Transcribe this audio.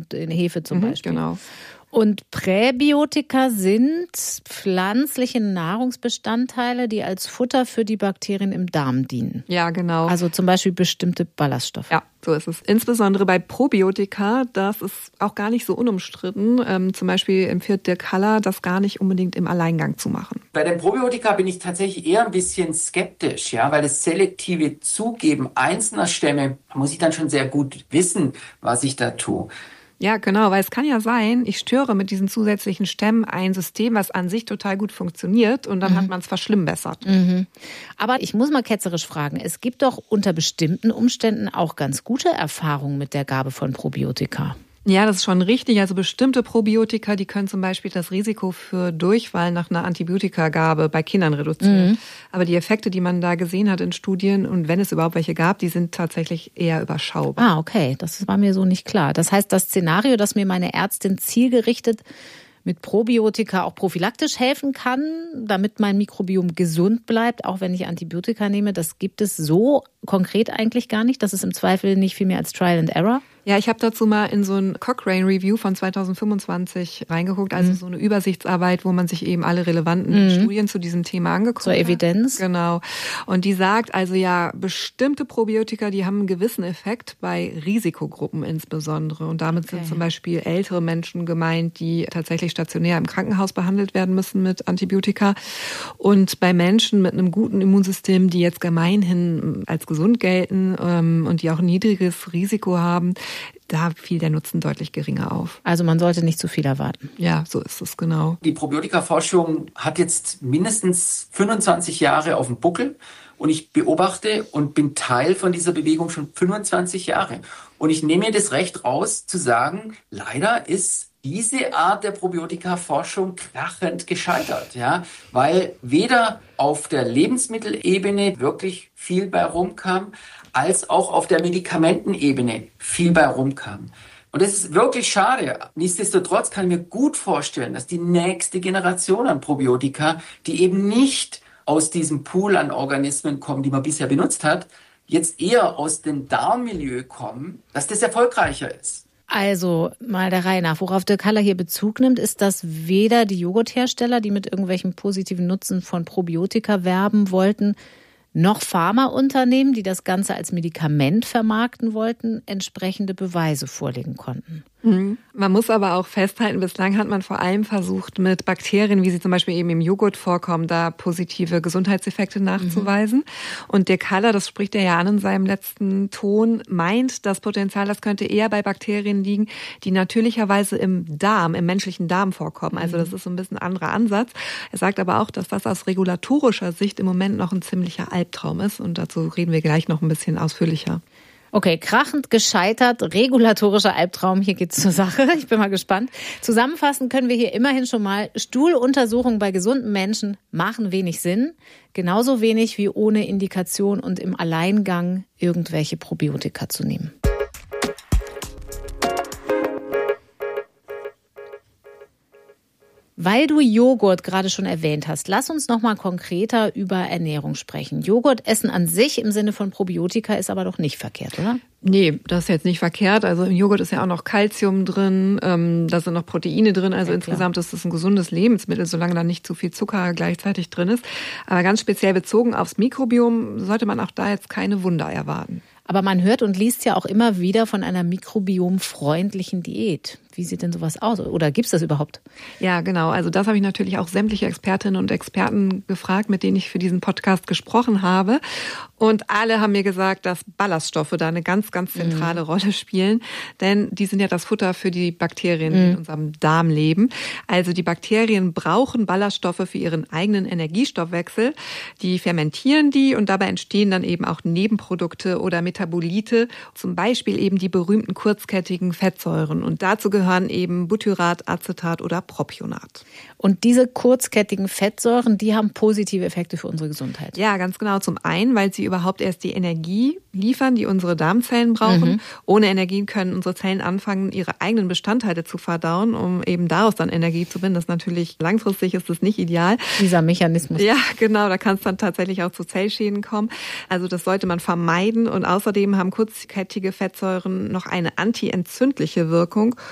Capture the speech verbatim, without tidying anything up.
und in Hefe zum mhm, Beispiel. Genau. Und Präbiotika sind pflanzliche Nahrungsbestandteile, die als Futter für die Bakterien im Darm dienen. Ja, genau. Also zum Beispiel bestimmte Ballaststoffe. Ja, so ist es. Insbesondere bei Probiotika, das ist auch gar nicht so unumstritten. Ähm, zum Beispiel empfiehlt Dirk Haller, das gar nicht unbedingt im Alleingang zu machen. Bei den Probiotika bin ich tatsächlich eher ein bisschen skeptisch, ja, weil das selektive Zugeben einzelner Stämme, da muss ich dann schon sehr gut wissen, was ich da tue. Ja, genau, weil es kann ja sein, ich störe mit diesen zusätzlichen Stämmen ein System, was an sich total gut funktioniert und dann mhm. hat man es verschlimmbessert. Mhm. Aber ich muss mal ketzerisch fragen, es gibt doch unter bestimmten Umständen auch ganz gute Erfahrungen mit der Gabe von Probiotika. Ja, das ist schon richtig. Also bestimmte Probiotika, die können zum Beispiel das Risiko für Durchfall nach einer Antibiotikagabe bei Kindern reduzieren. Mhm. Aber die Effekte, die man da gesehen hat in Studien und wenn es überhaupt welche gab, die sind tatsächlich eher überschaubar. Ah, okay. Das war mir so nicht klar. Das heißt, das Szenario, das mir meine Ärztin zielgerichtet mit Probiotika auch prophylaktisch helfen kann, damit mein Mikrobiom gesund bleibt, auch wenn ich Antibiotika nehme, das gibt es so konkret eigentlich gar nicht. Das ist im Zweifel nicht viel mehr als Trial and Error. Ja, ich habe dazu mal in so ein Cochrane Review von zwanzig fünfundzwanzig reingeguckt, also mhm. so eine Übersichtsarbeit, wo man sich eben alle relevanten mhm. Studien zu diesem Thema angeguckt hat. Zur Evidenz. Genau. Und die sagt also ja, bestimmte Probiotika, die haben einen gewissen Effekt bei Risikogruppen insbesondere. Und damit okay. sind zum Beispiel ältere Menschen gemeint, die tatsächlich stationär im Krankenhaus behandelt werden müssen mit Antibiotika. Und bei Menschen mit einem guten Immunsystem, die jetzt gemeinhin als gesund gelten ähm, und die auch ein niedriges Risiko haben, da fiel der Nutzen deutlich geringer auf. Also man sollte nicht zu viel erwarten. Ja, so ist es genau. Die Probiotika-Forschung hat jetzt mindestens fünfundzwanzig Jahre auf dem Buckel und ich beobachte und bin Teil von dieser Bewegung schon fünfundzwanzig Jahre. Und ich nehme mir das Recht raus zu sagen, leider ist diese Art der Probiotika-Forschung krachend gescheitert, ja, weil weder auf der Lebensmittelebene wirklich viel bei rumkam, als auch auf der Medikamentenebene viel bei rumkam. Und das ist wirklich schade. Nichtsdestotrotz kann ich mir gut vorstellen, dass die nächste Generation an Probiotika, die eben nicht aus diesem Pool an Organismen kommen, die man bisher benutzt hat, jetzt eher aus dem Darmmilieu kommen, dass das erfolgreicher ist. Also mal der Reihe nach. Worauf Dirk Haller hier Bezug nimmt, ist, dass weder die Joghurthersteller, die mit irgendwelchen positiven Nutzen von Probiotika werben wollten, noch Pharmaunternehmen, die das Ganze als Medikament vermarkten wollten, entsprechende Beweise vorlegen konnten. Mhm. Man muss aber auch festhalten, bislang hat man vor allem versucht, mit Bakterien, wie sie zum Beispiel eben im Joghurt vorkommen, da positive Gesundheitseffekte nachzuweisen. Mhm. Und Dirk Haller, das spricht er ja an in seinem letzten Ton, meint, das Potenzial, das könnte eher bei Bakterien liegen, die natürlicherweise im Darm, im menschlichen Darm vorkommen. Also das ist so ein bisschen ein anderer Ansatz. Er sagt aber auch, dass das aus regulatorischer Sicht im Moment noch ein ziemlicher Albtraum ist. Und dazu reden wir gleich noch ein bisschen ausführlicher. Okay, krachend gescheitert, regulatorischer Albtraum, hier geht's zur Sache. Ich bin mal gespannt. Zusammenfassend können wir hier immerhin schon mal, Stuhluntersuchungen bei gesunden Menschen machen wenig Sinn. Genauso wenig wie ohne Indikation und im Alleingang irgendwelche Probiotika zu nehmen. Weil du Joghurt gerade schon erwähnt hast, lass uns noch mal konkreter über Ernährung sprechen. Joghurt essen an sich im Sinne von Probiotika ist aber doch nicht verkehrt, oder? Nee, das ist jetzt nicht verkehrt. Also im Joghurt ist ja auch noch Calcium drin, ähm, da sind noch Proteine drin. Also ja, insgesamt ist es ein gesundes Lebensmittel, solange da nicht zu viel Zucker gleichzeitig drin ist. Aber ganz speziell bezogen aufs Mikrobiom sollte man auch da jetzt keine Wunder erwarten. Aber man hört und liest ja auch immer wieder von einer mikrobiomfreundlichen Diät. Wie sieht denn sowas aus? Oder gibt es das überhaupt? Ja, genau. Also das habe ich natürlich auch sämtliche Expertinnen und Experten gefragt, mit denen ich für diesen Podcast gesprochen habe. Und alle haben mir gesagt, dass Ballaststoffe da eine ganz, ganz zentrale mhm. Rolle spielen. Denn die sind ja das Futter für die Bakterien, die mhm. in unserem Darm leben. Also die Bakterien brauchen Ballaststoffe für ihren eigenen Energiestoffwechsel. Die fermentieren die und dabei entstehen dann eben auch Nebenprodukte oder Metabolite. Zum Beispiel eben die berühmten kurzkettigen Fettsäuren. Und dazu gehören eben Butyrat, Acetat oder Propionat. Und diese kurzkettigen Fettsäuren, die haben positive Effekte für unsere Gesundheit. Ja, ganz genau. Zum einen, weil sie überhaupt erst die Energie liefern, die unsere Darmzellen brauchen. Mhm. Ohne Energie können unsere Zellen anfangen, ihre eigenen Bestandteile zu verdauen, um eben daraus dann Energie zu gewinnen. Das ist natürlich langfristig ist das nicht ideal. Dieser Mechanismus. Ja, genau. Da kann es dann tatsächlich auch zu Zellschäden kommen. Also das sollte man vermeiden. Und außerdem haben kurzkettige Fettsäuren noch eine antientzündliche Wirkung